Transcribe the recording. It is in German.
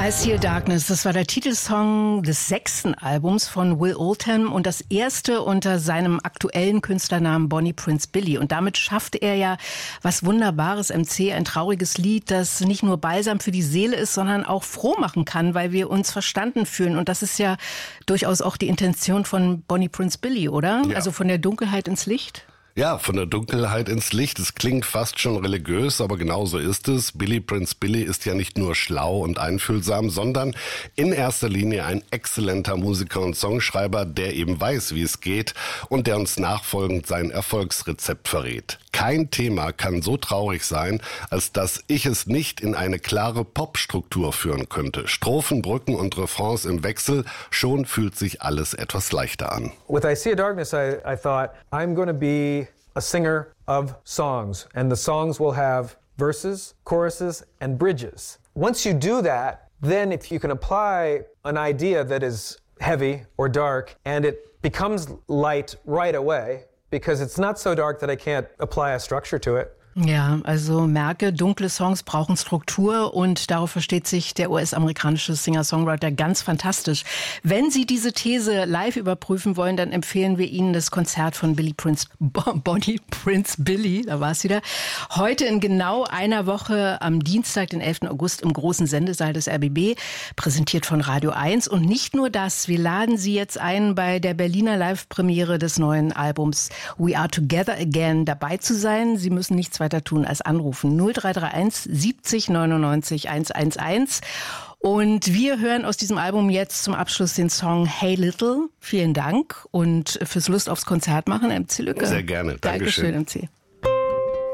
I See a Darkness, das war der Titelsong des 6. Albums von Will Oldham und das erste unter seinem aktuellen Künstlernamen Bonnie Prince Billy. Und damit schaffte er ja was Wunderbares, MC, ein trauriges Lied, das nicht nur Balsam für die Seele ist, sondern auch froh machen kann, weil wir uns verstanden fühlen. Und das ist ja durchaus auch die Intention von Bonnie Prince Billy, oder? Ja. Also von der Dunkelheit ins Licht? Ja, von der Dunkelheit ins Licht. Es klingt fast schon religiös, aber genau so ist es. Billy Prince Billy ist ja nicht nur schlau und einfühlsam, sondern in erster Linie ein exzellenter Musiker und Songschreiber, der eben weiß, wie es geht und der uns nachfolgend sein Erfolgsrezept verrät. Kein Thema kann so traurig sein, als dass ich es nicht in eine klare Popstruktur führen könnte. Strophen, Brücken und Refrains im Wechsel, schon fühlt sich alles etwas leichter an. With I See a Darkness, I thought, I'm going to be a singer of songs, and the songs will have verses, choruses, and bridges. Once you do that, then if you can apply an idea that is heavy or dark, and it becomes light right away, because it's not so dark that I can't apply a structure to it. Ja, also merke, dunkle Songs brauchen Struktur und darauf versteht sich der US-amerikanische Singer-Songwriter ganz fantastisch. Wenn Sie diese These live überprüfen wollen, dann empfehlen wir Ihnen das Konzert von Bonnie Prince Billy, da war es wieder, heute in genau einer Woche am Dienstag, den 11. August im großen Sendesaal des RBB, präsentiert von Radio 1. Und nicht nur das, wir laden Sie jetzt ein, bei der Berliner Live-Premiere des neuen Albums We Are Together Again dabei zu sein. Sie müssen nichts weiter tun als anrufen. 0331 70 99 111. Und wir hören aus diesem Album jetzt zum Abschluss den Song Hey Little. Vielen Dank und fürs Lust aufs Konzert machen, MC Lücke. Sehr gerne. Dankeschön, MC.